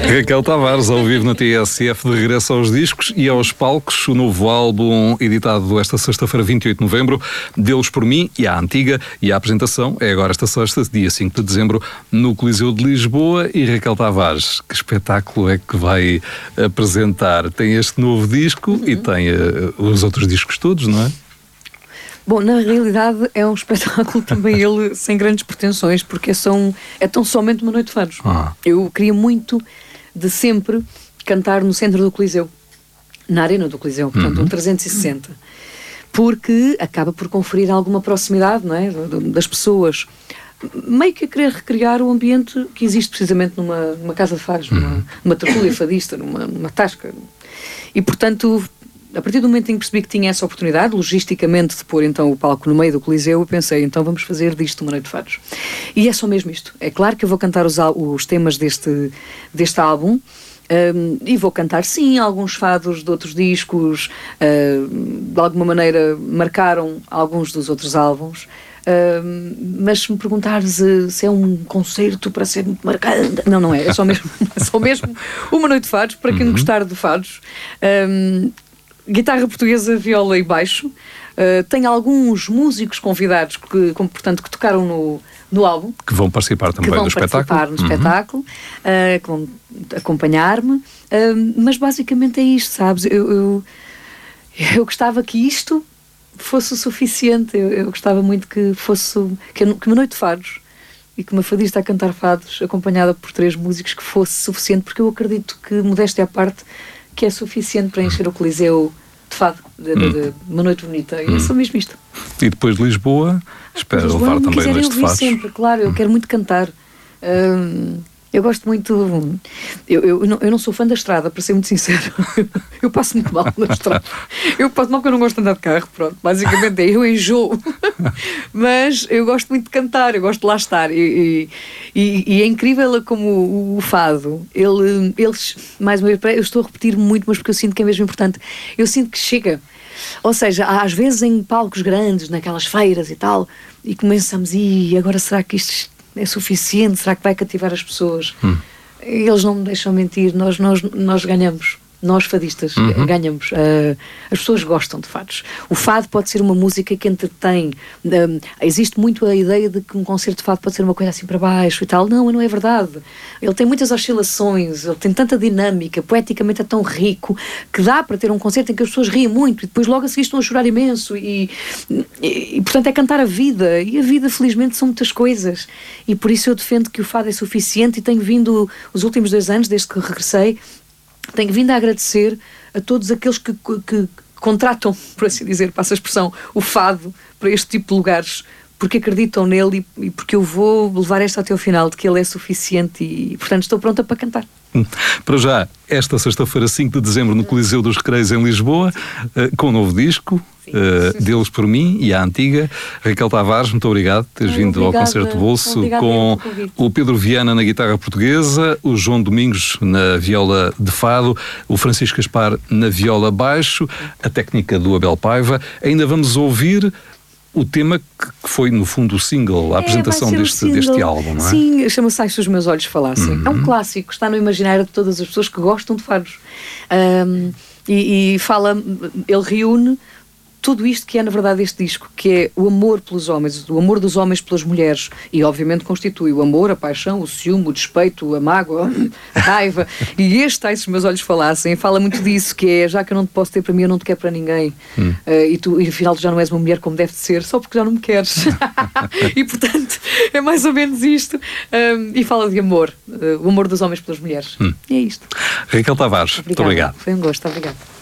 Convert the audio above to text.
Raquel Tavares, ao vivo na TSF, de regresso aos discos e aos palcos. O novo álbum, editado esta sexta-feira, 28 de novembro, Deles por Mim e a Antiga. E a apresentação é agora esta sexta, dia 5 de dezembro, no Coliseu de Lisboa. E Raquel Tavares, que espetáculo é que vai apresentar? Tem este novo disco e tem os outros discos todos, não é? Bom, na realidade é um espetáculo também ele sem grandes pretensões, porque é tão somente uma noite de fados. Eu queria muito, de sempre, cantar no centro do Coliseu, na arena do Coliseu, portanto, um 360. Porque acaba por conferir alguma proximidade, não é, das pessoas, meio que a querer recriar o ambiente que existe precisamente numa casa de fados, numa tertúlia fadista, numa tasca. E, portanto, a partir do momento em que percebi que tinha essa oportunidade, logisticamente, de pôr então o palco no meio do Coliseu, eu pensei, então vamos fazer disto uma noite de fados. E é só mesmo isto. É claro que eu vou cantar os temas deste álbum, e vou cantar, sim, alguns fados de outros discos, de alguma maneira marcaram alguns dos outros álbuns. Mas se me perguntares se é um concerto para ser muito marcante, não é. É só mesmo uma noite de fados, para quem gostar de fados. Guitarra portuguesa, viola e baixo. Tem alguns músicos convidados que tocaram no álbum. Que vão participar também do espetáculo. Que vão acompanhar-me. Mas basicamente é isto, sabes? Eu gostava que isto fosse o suficiente. Eu gostava muito que uma noite de fados e que uma fadista a cantar fados acompanhada por 3 músicos que fosse suficiente, porque eu acredito que, modéstia à parte, que é suficiente para encher o Coliseu de fado, de uma noite bonita. E é só mesmo isto. E depois de Lisboa, espero levar também noites de fados. Sempre, claro, eu quero muito cantar. Eu gosto muito... Eu não sou fã da estrada, para ser muito sincero. Eu passo muito mal na estrada. Eu passo mal porque eu não gosto de andar de carro, pronto. Basicamente eu enjoo. Mas eu gosto muito de cantar, eu gosto de lá estar. E é incrível como o fado, eles, mais uma vez, eu estou a repetir muito, mas porque eu sinto que é mesmo importante. Eu sinto que chega. Ou seja, às vezes em palcos grandes, naquelas feiras e tal, e começamos, e agora será que isto é suficiente? Será que vai cativar as pessoas? Eles não me deixam mentir, nós ganhamos. Nós fadistas ganhamos. As pessoas gostam de fados. O fado pode ser uma música que entretém. Existe muito a ideia de que um concerto de fado pode ser uma coisa assim para baixo e tal. Não é verdade. Ele tem muitas oscilações, ele tem tanta dinâmica, poeticamente é tão rico, que dá para ter um concerto em que as pessoas riem muito e depois logo a seguir estão a chorar imenso e portanto é cantar a vida. E a vida, felizmente, são muitas coisas. E por isso eu defendo que o fado é suficiente, e tenho vindo, os últimos 2 anos, desde que regressei, tenho vindo a agradecer a todos aqueles que contratam, por assim dizer, passa a expressão, o fado para este tipo de lugares, porque acreditam nele e porque eu vou levar esta até ao final, de que ele é suficiente e, portanto, estou pronta para cantar. Para já, esta sexta-feira, 5 de dezembro, no Coliseu dos Recreios, em Lisboa, com um novo disco, Deles por Mim e a Antiga. Raquel Tavares, muito obrigado por teres vindo ao Concerto de Bolso, com o Pedro Viana na guitarra portuguesa, o João Domingos na viola de fado, o Francisco Gaspar na viola baixo, a técnica do Abel Paiva. Ainda vamos ouvir o tema que foi, no fundo, o single, a apresentação deste álbum, não é? Sim, chama-se Ai Se Os Meus Olhos Falassem. É um clássico, está no imaginário de todas as pessoas que gostam de fados. E fala, ele reúne tudo isto que é, na verdade, este disco, que é o amor pelos homens, o amor dos homens pelas mulheres, e obviamente constitui o amor, a paixão, o ciúme, o despeito, a mágoa, a raiva. E este Ai Se Os Meus Olhos Falassem fala muito disso, que é: já que eu não te posso ter para mim, eu não te quero para ninguém. E afinal tu já não és uma mulher como deve ser, só porque já não me queres. E portanto é mais ou menos isto. E fala de amor, o amor dos homens pelas mulheres. E é isto. Raquel Tavares, muito obrigado. Foi um gosto, obrigado.